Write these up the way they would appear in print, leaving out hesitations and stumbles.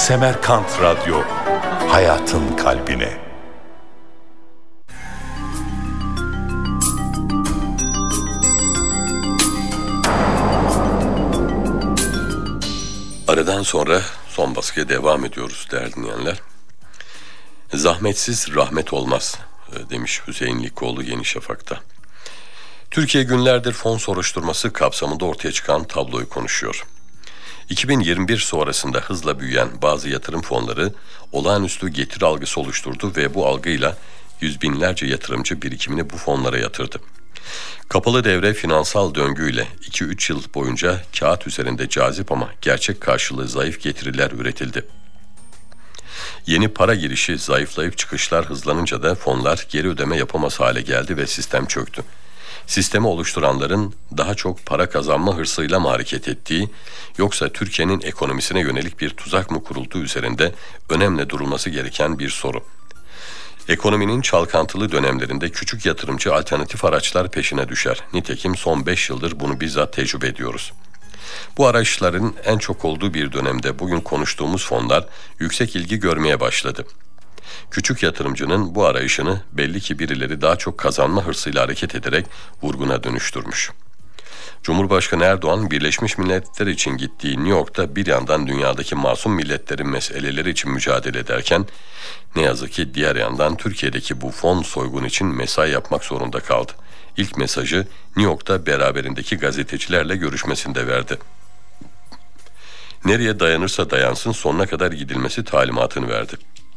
Semerkant Radyo, hayatın kalbine. Aradan sonra son baskıya devam ediyoruz değerli dinleyenler. Zahmetsiz rahmet olmaz demiş Hüseyin Likoğlu Yeni Şafak'ta. Türkiye günlerdir fon soruşturması kapsamında ortaya çıkan tabloyu konuşuyor. 2021 sonrasında hızla büyüyen bazı yatırım fonları olağanüstü getiri algısı oluşturdu ve bu algıyla yüz binlerce yatırımcı birikimini bu fonlara yatırdı. Kapalı devre finansal döngüyle 2-3 yıl boyunca kağıt üzerinde cazip ama gerçek karşılığı zayıf getiriler üretildi. Yeni para girişi zayıflayıp çıkışlar hızlanınca da fonlar geri ödeme yapamaz hale geldi ve sistem çöktü. Sistemi oluşturanların daha çok para kazanma hırsıyla mı hareket ettiği, yoksa Türkiye'nin ekonomisine yönelik bir tuzak mı kurulduğu üzerinde önemli durulması gereken bir soru. Ekonominin çalkantılı dönemlerinde küçük yatırımcı alternatif araçlar peşine düşer. Nitekim son 5 yıldır bunu bizzat tecrübe ediyoruz. Bu arayışların en çok olduğu bir dönemde bugün konuştuğumuz fonlar yüksek ilgi görmeye başladı. Küçük yatırımcının bu arayışını belli ki birileri daha çok kazanma hırsıyla hareket ederek vurguna dönüştürmüş. Cumhurbaşkanı Erdoğan Birleşmiş Milletler için gittiği New York'ta bir yandan dünyadaki masum milletlerin meseleleri için mücadele ederken ne yazık ki diğer yandan Türkiye'deki bu fon soygun için mesai yapmak zorunda kaldı. İlk mesajı New York'ta beraberindeki gazetecilerle görüşmesinde verdi. Nereye dayanırsa dayansın sonuna kadar gidilmesi talimatını verdi.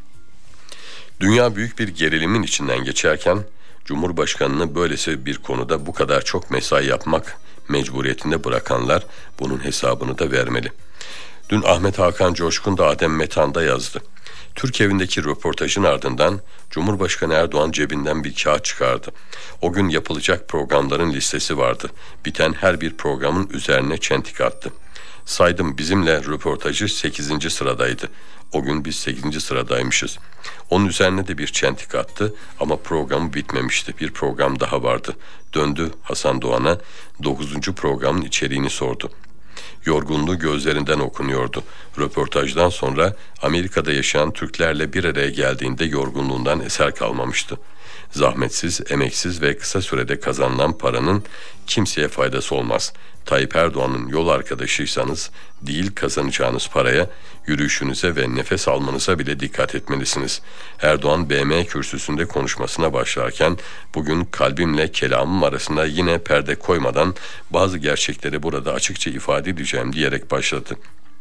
Dünya büyük bir gerilimin içinden geçerken Cumhurbaşkanı'nı böylesi bir konuda bu kadar çok mesai yapmak mecburiyetinde bırakanlar bunun hesabını da vermeli. Dün Ahmet Hakan Coşkun da Adem Metan'da yazdı. Türk Evi'ndeki röportajın ardından Cumhurbaşkanı Erdoğan cebinden bir kağıt çıkardı. O gün yapılacak programların listesi vardı. Biten her bir programın üzerine çentik attı. Saydım, bizimle röportajı 8. sıradaydı. O gün biz 8. sıradaymışız. Onun üzerine de bir çentik attı ama programı bitmemişti. Bir program daha vardı. Döndü Hasan Doğan'a 9. programın içeriğini sordu. Yorgunluğu gözlerinden okunuyordu. Röportajdan sonra Amerika'da yaşayan Türklerle bir araya geldiğinde yorgunluğundan eser kalmamıştı. Zahmetsiz, emeksiz ve kısa sürede kazanılan paranın kimseye faydası olmaz. Tayyip Erdoğan'ın yol arkadaşıysanız değil kazanacağınız paraya, yürüyüşünüze ve nefes almanıza bile dikkat etmelisiniz. Erdoğan BM kürsüsünde konuşmasına başlarken bugün kalbimle kelamım arasında yine perde koymadan bazı gerçekleri burada açıkça ifade edeceğim diyerek başladı.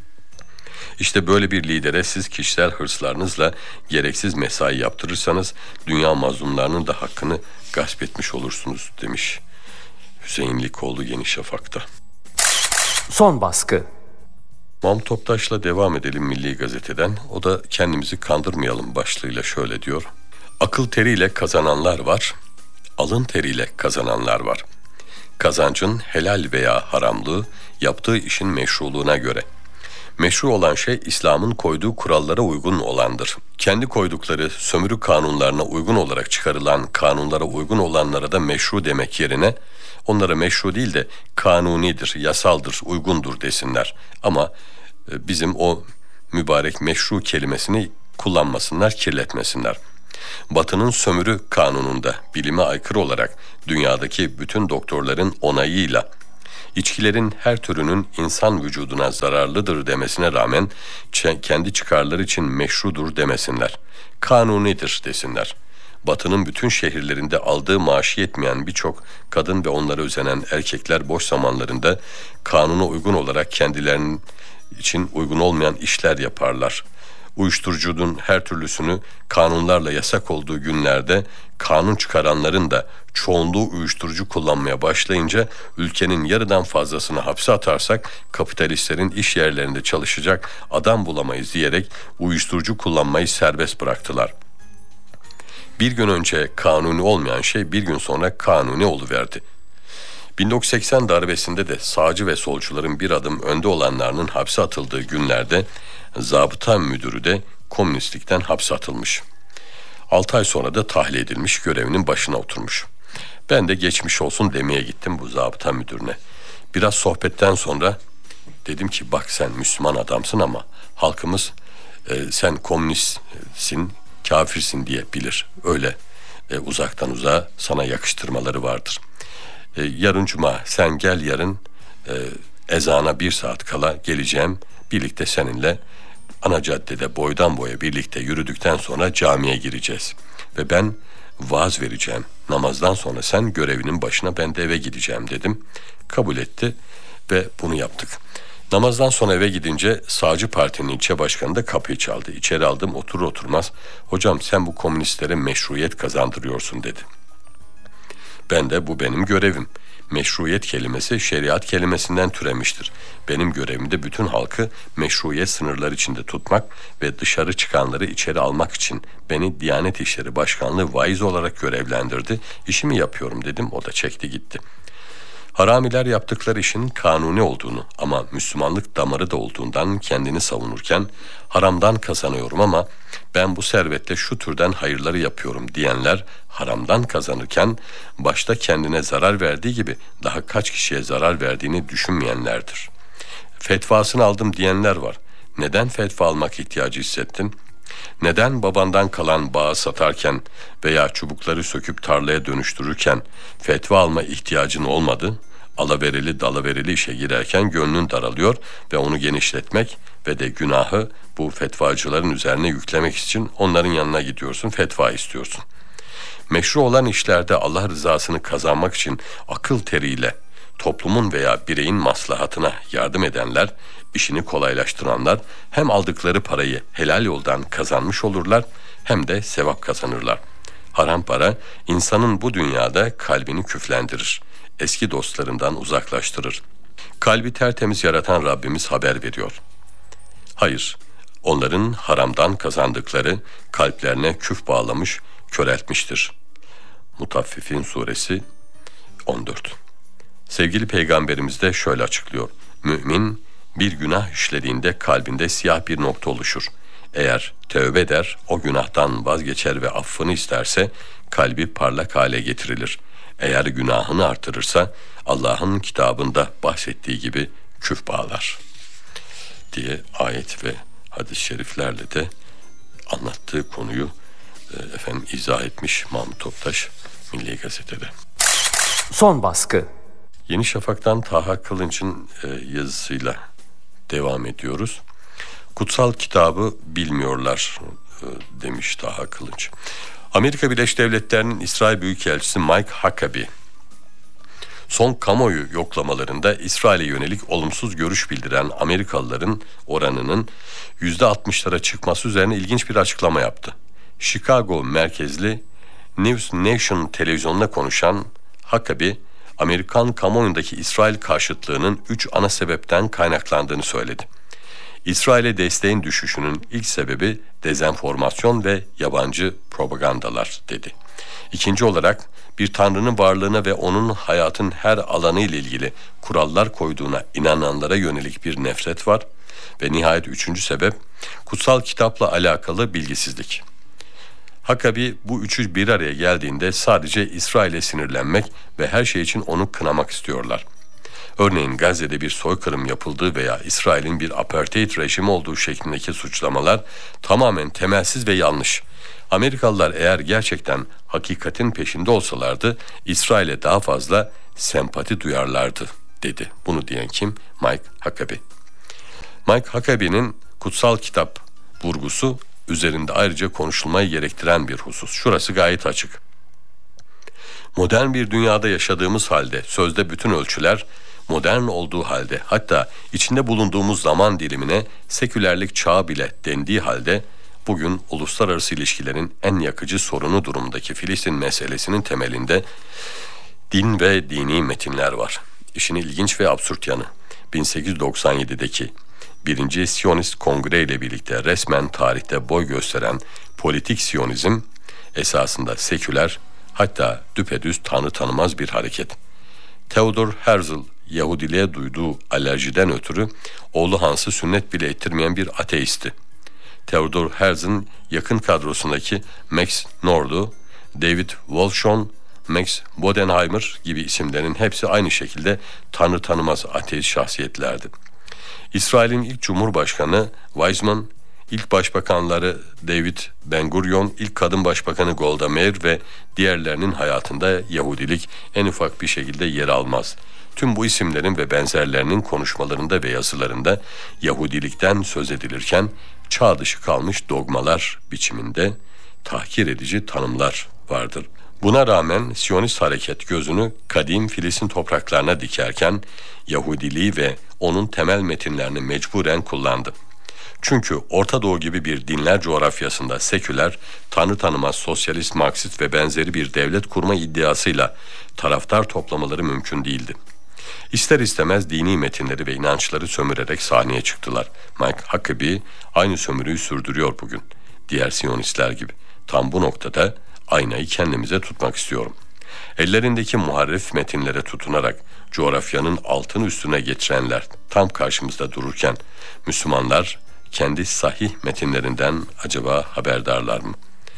İşte böyle bir lidere siz kişisel hırslarınızla gereksiz mesai yaptırırsanız dünya mazlumlarının da hakkını gasp etmiş olursunuz demiş Hüseyin Likoğlu Yeni Şafak'ta. Son baskı. Mahmut Toptaş'la devam edelim Milli Gazete'den. O da kendimizi kandırmayalım başlığıyla şöyle diyor. Akıl teriyle kazananlar var, alın teriyle kazananlar var. Kazancın helal veya haramlığı yaptığı işin meşruluğuna göre. Meşru olan şey İslam'ın koyduğu kurallara uygun olandır. Kendi koydukları sömürü kanunlarına uygun olarak çıkarılan kanunlara uygun olanlara da meşru demek yerine onlara meşru değil de kanunidir, yasaldır, uygundur desinler. Ama bizim o mübarek meşru kelimesini kullanmasınlar, kirletmesinler. Batı'nın sömürü kanununda bilime aykırı olarak dünyadaki bütün doktorların onayıyla İçkilerin her türünün insan vücuduna zararlıdır demesine rağmen kendi çıkarları için meşrudur demesinler. Kanunidir desinler. Batı'nın bütün şehirlerinde aldığı maaşı yetmeyen birçok kadın ve onlara özenen erkekler boş zamanlarında kanuna uygun olarak kendilerinin için uygun olmayan işler yaparlar. Uyuşturucunun her türlüsünü kanunlarla yasak olduğu günlerde kanun çıkaranların da çoğunluğu uyuşturucu kullanmaya başlayınca ülkenin yarıdan fazlasını hapse atarsak kapitalistlerin iş yerlerinde çalışacak adam bulamayız diyerek uyuşturucu kullanmayı serbest bıraktılar. Bir gün önce kanuni olmayan şey bir gün sonra kanuni oluverdi. 1980 darbesinde de sağcı ve solcuların bir adım önde olanlarının hapse atıldığı günlerde zabıta müdürü de komünistlikten hapse atılmış. 6 ay sonra da tahliye edilmiş, görevinin başına oturmuş. Ben de geçmiş olsun demeye gittim bu zabıta müdürüne. Biraz sohbetten sonra dedim ki bak sen Müslüman adamsın ama halkımız Sen komünistsin, kafirsin diye bilir. Öyle uzaktan uzağa sana yakıştırmaları vardır. Yarın cuma, sen gel yarın, ezana 1 saat kala geleceğim. Birlikte seninle ana caddede boydan boya birlikte yürüdükten sonra camiye gireceğiz. Ve ben vaaz vereceğim. Namazdan sonra sen görevinin başına, ben de eve gideceğim dedim. Kabul etti ve bunu yaptık. Namazdan sonra eve gidince sağcı partinin ilçe başkanı da kapıyı çaldı. İçeri aldım, oturur oturmaz hocam sen bu komünistlere meşruiyet kazandırıyorsun dedi. Ben de bu benim görevim. Meşruiyet kelimesi şeriat kelimesinden türemiştir. Benim görevim de bütün halkı meşruiyet sınırları içinde tutmak ve dışarı çıkanları içeri almak için beni Diyanet İşleri Başkanlığı vaiz olarak görevlendirdi. İşimi yapıyorum dedim, o da çekti gitti. Haramiler yaptıkları işin kanuni olduğunu ama Müslümanlık damarı da olduğundan kendini savunurken haramdan kazanıyorum ama ben bu servetle şu türden hayırları yapıyorum diyenler haramdan kazanırken başta kendine zarar verdiği gibi daha kaç kişiye zarar verdiğini düşünmeyenlerdir. Fetvasını aldım diyenler var. Neden fetva almak ihtiyacı hissettin? Neden babandan kalan bağı satarken veya çubukları söküp tarlaya dönüştürürken fetva alma ihtiyacın olmadı? Alaverili dalaverili işe girerken gönlün daralıyor ve onu genişletmek ve de günahı bu fetvacıların üzerine yüklemek için onların yanına gidiyorsun, fetva istiyorsun. Meşru olan işlerde Allah rızasını kazanmak için akıl teriyle toplumun veya bireyin maslahatına yardım edenler, işini kolaylaştıranlar hem aldıkları parayı helal yoldan kazanmış olurlar hem de sevap kazanırlar. Haram para insanın bu dünyada kalbini küflendirir, eski dostlarından uzaklaştırır. Kalbi tertemiz yaratan Rabbimiz haber veriyor. Hayır, onların haramdan kazandıkları kalplerine küf bağlamış, köreltmiştir. Mutaffifin suresi 14. Sevgili Peygamberimiz de şöyle açıklıyor. Mümin bir günah işlediğinde kalbinde siyah bir nokta oluşur. Eğer tövbe eder, o günahtan vazgeçer ve affını isterse kalbi parlak hale getirilir. Eğer günahını artırırsa Allah'ın kitabında bahsettiği gibi küf bağlar diye ayet ve hadis-i şeriflerle de anlattığı konuyu izah etmiş Mahmut Toptaş Milli Gazete'de. Son baskı. Yeni Şafak'tan Taha Kılınç'ın yazısıyla devam ediyoruz. Kutsal kitabı bilmiyorlar demiş Taha Kılınç. Amerika Birleşik Devletleri'nin İsrail Büyükelçisi Mike Huckabee, son kamuoyu yoklamalarında İsrail'e yönelik olumsuz görüş bildiren Amerikalıların oranının %60'lara çıkması üzerine ilginç bir açıklama yaptı. Chicago merkezli News Nation televizyonuna konuşan Huckabee, Amerikan kamuoyundaki İsrail karşıtlığının 3 ana sebepten kaynaklandığını söyledi. İsrail'e desteğin düşüşünün ilk sebebi dezenformasyon ve yabancı propagandalar dedi. İkinci olarak bir tanrının varlığına ve onun hayatın her alanı ile ilgili kurallar koyduğuna inananlara yönelik bir nefret var. Ve nihayet üçüncü sebep kutsal kitapla alakalı bilgisizlik. Huckabee bu üçü bir araya geldiğinde sadece İsrail'e sinirlenmek ve her şey için onu kınamak istiyorlar. Örneğin Gazze'de bir soykırım yapıldığı veya İsrail'in bir apartheid rejimi olduğu şeklindeki suçlamalar tamamen temelsiz ve yanlış. Amerikalılar eğer gerçekten hakikatin peşinde olsalardı İsrail'e daha fazla sempati duyarlardı dedi. Bunu diyen kim? Mike Huckabee. Mike Huckabee'nin kutsal kitap vurgusu üzerinde ayrıca konuşulmayı gerektiren bir husus. Şurası gayet açık. Modern bir dünyada yaşadığımız halde sözde bütün ölçüler modern olduğu halde hatta içinde bulunduğumuz zaman dilimine sekülerlik çağı bile dendiği halde bugün uluslararası ilişkilerin en yakıcı sorunu durumdaki Filistin meselesinin temelinde din ve dini metinler var. İşin ilginç ve absürt yanı 1897'deki 1. Siyonist Kongre ile birlikte resmen tarihte boy gösteren politik Siyonizm esasında seküler hatta düpedüz tanrı tanımaz bir hareket. Theodor Herzl Yahudiliğe duyduğu alerjiden ötürü oğlu Hans'ı sünnet bile ettirmeyen bir ateisti. Theodor Herzl'in yakın kadrosundaki Max Nordau, David Wolfson, Max Bodenheimer gibi isimlerin hepsi aynı şekilde tanrı tanımaz ateist şahsiyetlerdi. İsrail'in ilk Cumhurbaşkanı Weizmann İlk başbakanları David Ben-Gurion, ilk kadın başbakanı Golda Meir ve diğerlerinin hayatında Yahudilik en ufak bir şekilde yer almaz. Tüm bu isimlerin ve benzerlerinin konuşmalarında ve yazılarında Yahudilikten söz edilirken çağ dışı kalmış dogmalar biçiminde tahkir edici tanımlar vardır. Buna rağmen Siyonist hareket gözünü kadim Filistin topraklarına dikerken Yahudiliği ve onun temel metinlerini mecburen kullandı. Çünkü Orta Doğu gibi bir dinler coğrafyasında seküler, tanrı tanımaz sosyalist, Marksist ve benzeri bir devlet kurma iddiasıyla taraftar toplamaları mümkün değildi. İster istemez dini metinleri ve inançları sömürerek sahneye çıktılar. Mike Huckabee aynı sömürüyü sürdürüyor bugün. Diğer Siyonistler gibi. Tam bu noktada aynayı kendimize tutmak istiyorum. Ellerindeki muharref metinlere tutunarak coğrafyanın altını üstüne getirenler tam karşımızda dururken Müslümanlar kendi sahih metinlerinden acaba haberdarlar mı?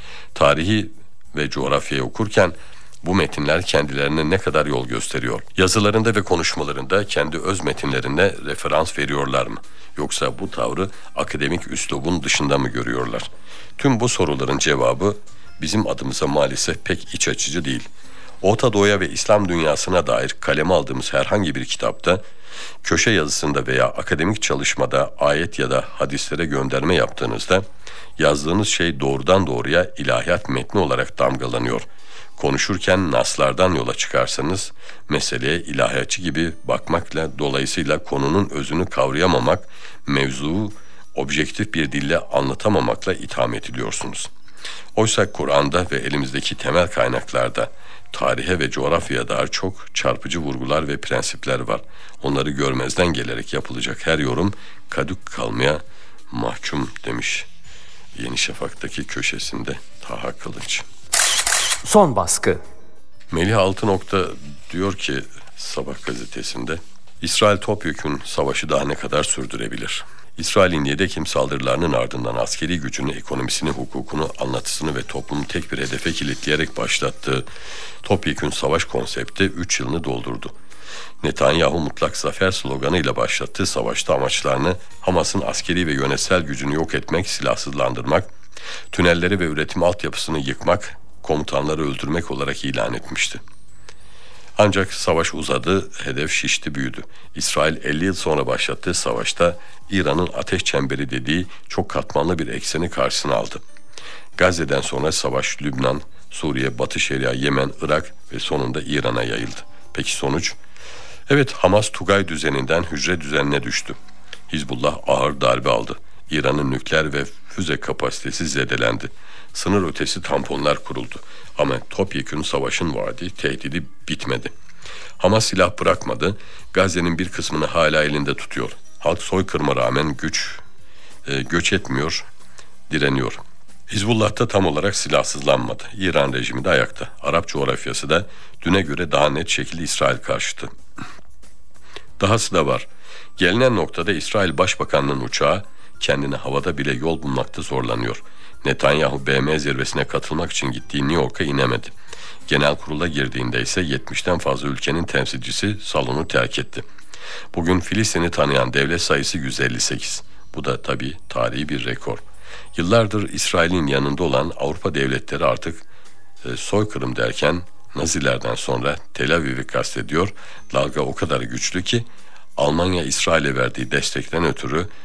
Tarihi ve coğrafyayı okurken bu metinler kendilerine ne kadar yol gösteriyor? Yazılarında ve konuşmalarında kendi öz metinlerine referans veriyorlar mı? Yoksa bu tavrı akademik üslubun dışında mı görüyorlar? Tüm bu soruların cevabı bizim adımıza maalesef pek iç açıcı değil. Orta Doğu'ya ve İslam dünyasına dair kaleme aldığımız herhangi bir kitapta, köşe yazısında veya akademik çalışmada ayet ya da hadislere gönderme yaptığınızda yazdığınız şey doğrudan doğruya ilahiyat metni olarak damgalanıyor. Konuşurken naslardan yola çıkarsanız meseleye ilahiyatçı gibi bakmakla dolayısıyla konunun özünü kavrayamamak, mevzuu objektif bir dille anlatamamakla itham ediliyorsunuz. Oysa Kur'an'da ve elimizdeki temel kaynaklarda tarihe ve coğrafyaya dair çok çarpıcı vurgular ve prensipler var. Onları görmezden gelerek yapılacak her yorum kadük kalmaya mahkum demiş Yeni Şafak'taki köşesinde Taha Kılıç. Son baskı. Melih Altınok'ta diyor ki Sabah gazetesinde, İsrail topyekün savaşı daha ne kadar sürdürebilir? İsrail'in yedekim saldırılarının ardından askeri gücünü, ekonomisini, hukukunu, anlatısını ve toplumu tek bir hedefe kilitleyerek başlattığı topyekün savaş konsepti 3 yılını doldurdu. Netanyahu mutlak zafer sloganıyla başlattığı savaşta amaçlarını Hamas'ın askeri ve yönetsel gücünü yok etmek, silahsızlandırmak, tünelleri ve üretim altyapısını yıkmak, komutanları öldürmek olarak ilan etmişti. Ancak savaş uzadı, hedef şişti, büyüdü. İsrail 50 yıl sonra başlattığı savaşta İran'ın ateş çemberi dediği çok katmanlı bir ekseni karşısına aldı. Gazze'den sonra savaş Lübnan, Suriye, Batı Şeria, Yemen, Irak ve sonunda İran'a yayıldı. Peki sonuç? Evet, Hamas Tugay düzeninden hücre düzenine düştü. Hizbullah ağır darbe aldı. İran'ın nükleer ve füze kapasitesi zedelendi. Sınır ötesi tamponlar kuruldu. Ama topyekün savaşın vaadi, tehdidi bitmedi. Hamas silah bırakmadı. Gazze'nin bir kısmını hala elinde tutuyor. Halk soykırıma rağmen göç etmiyor, direniyor. Hizbullah da tam olarak silahsızlanmadı. İran rejimi de ayakta. Arap coğrafyası da düne göre daha net şekilde İsrail karşıtı. Dahası da var. Gelinen noktada İsrail Başbakanlığı'nın uçağı kendine havada bile yol bulmakta zorlanıyor. Netanyahu BM zirvesine katılmak için gittiği New York'a inemedi. Genel kurula girdiğinde ise 70'ten fazla ülkenin temsilcisi salonu terk etti. Bugün Filistin'i tanıyan devlet sayısı 158. Bu da tabii tarihi bir rekor. Yıllardır İsrail'in yanında olan Avrupa devletleri artık soykırım derken Nazilerden sonra Tel Aviv'i kastediyor. Dalga o kadar güçlü ki Almanya İsrail'e verdiği destekten ötürü